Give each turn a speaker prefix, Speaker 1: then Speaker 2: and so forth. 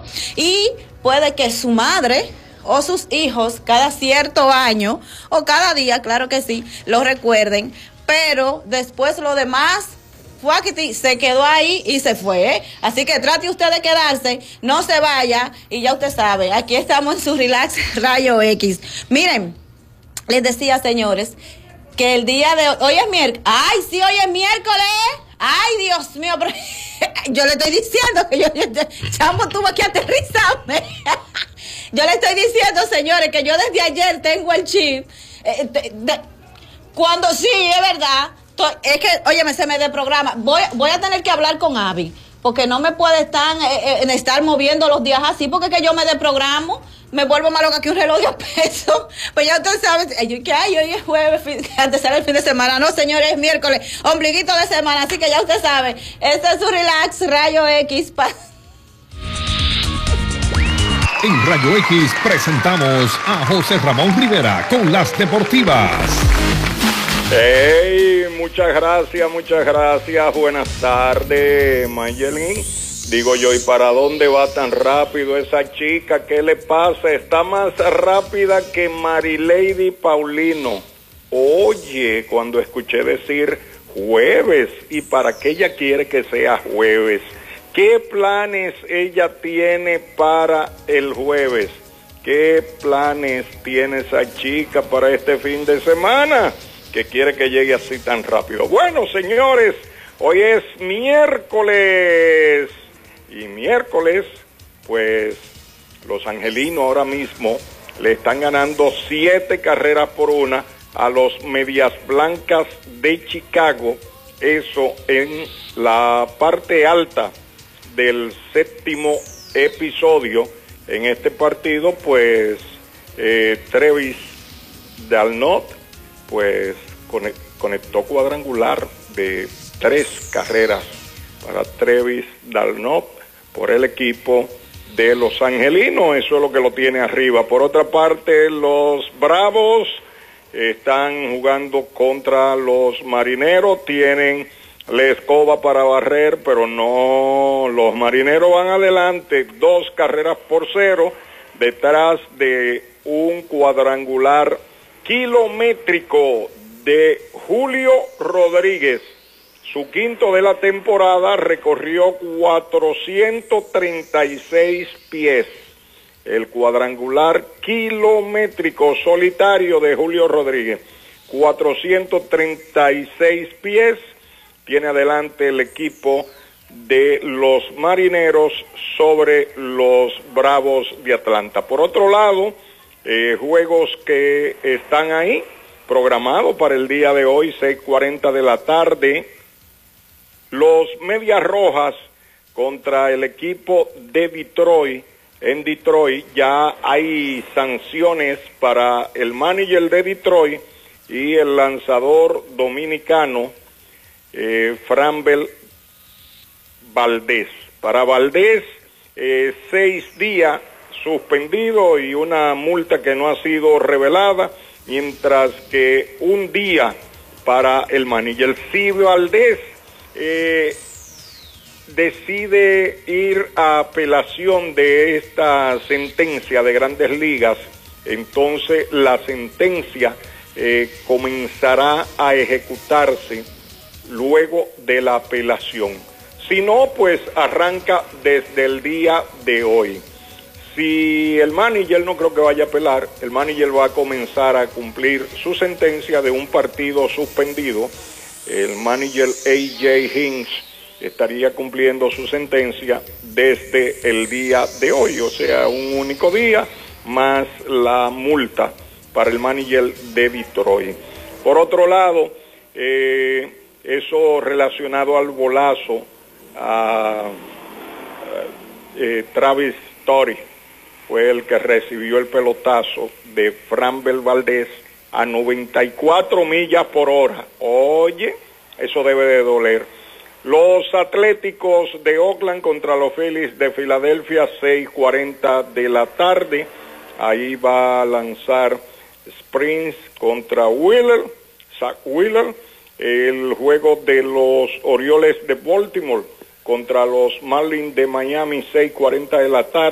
Speaker 1: y puede que su madre o sus hijos cada cierto año o cada día, claro que sí, lo recuerden, pero después lo demás se quedó ahí y se fue, ¿eh? Así que trate usted de quedarse, no se vaya, y ya usted sabe, aquí estamos en su Relax Rayo X. Miren, les decía, señores, que el día de hoy es miércoles. ¡Ay, sí, hoy es miércoles! ¡Ay, Dios mío! Pero yo le estoy diciendo que Chambo tuvo que aterrizarme. Yo le estoy diciendo, señores, que yo desde ayer tengo el chip. Cuando sí, es verdad. Es que, óyeme, se me desprograma. Voy a tener que hablar con Abby, porque no me puede estar moviendo los días así, porque es que yo me desprogramo, me vuelvo más loca que un reloj de peso. Pues ya usted sabe, que ay, hoy es jueves, antes era el fin de semana. No, señores, es miércoles, ombliguito de semana, así que ya usted sabe, este es su Relax Rayo X.
Speaker 2: En Rayo X presentamos a José Ramón Rivera con las deportivas.
Speaker 3: Hey, muchas gracias, buenas tardes, Mayelin. Digo yo, ¿y para dónde va tan rápido esa chica? ¿Qué le pasa? Está más rápida que Marilady Paulino. Oye, cuando escuché decir jueves, ¿y para qué ella quiere que sea jueves? ¿Qué planes ella tiene para el jueves? ¿Qué planes tiene esa chica para este fin de semana que quiere que llegue así tan rápido? Bueno, señores, hoy es miércoles. Y miércoles, pues, los angelinos ahora mismo le están ganando 7 carreras por 1 a los Medias Blancas de Chicago. Eso en la parte alta del 7º episodio. En este partido, pues, Travis Dalnott, pues, conectó cuadrangular de 3 carreras para Travis Dalnott por el equipo de los angelinos. Eso es lo que lo tiene arriba. Por otra parte, los Bravos están jugando contra los Marineros, tienen la escoba para barrer, pero no, los Marineros van adelante 2 carreras por 0 detrás de un cuadrangular kilométrico de Julio Rodríguez. Su quinto de la temporada, recorrió 436 pies. El cuadrangular kilométrico solitario de Julio Rodríguez, 436 pies, tiene adelante el equipo de los Marineros sobre los Bravos de Atlanta. Por otro lado, juegos que están ahí, programados para el día de hoy, 6:40 de la tarde, los Medias Rojas contra el equipo de Detroit. En Detroit ya hay sanciones para el manager de Detroit y el lanzador dominicano Framber Valdez. Para Valdez, 6 días suspendido y una multa que no ha sido revelada, mientras que 1 día para el manager. Si Valdez decide ir a apelación de esta sentencia de Grandes Ligas, entonces la sentencia comenzará a ejecutarse luego de la apelación. Si no, pues arranca desde el día de hoy. Si el manager, no creo que vaya a apelar, el manager va a comenzar a cumplir su sentencia de un partido suspendido. El manager A.J. Hinch estaría cumpliendo su sentencia desde el día de hoy, o sea, un único día más la multa para el manager de Detroit. Por otro lado, eso relacionado al bolazo a Travis Story, fue el que recibió el pelotazo de Framber Valdez a 94 millas por hora. Oye, eso debe de doler. Los Atléticos de Oakland contra los Phillies de Filadelfia, 6:40 de la tarde. Ahí va a lanzar Springs contra Zach Wheeler. El juego de los Orioles de Baltimore contra los Marlins de Miami, 6:40 de la tarde.